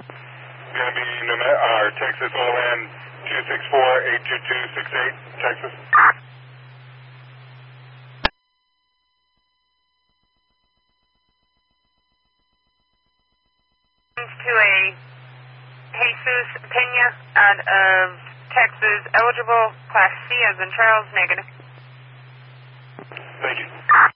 Going to be Texas OLN 264-82268, Texas. To a Jesus Pena out of Texas, eligible, Class C as in Charles, negative. Thank you.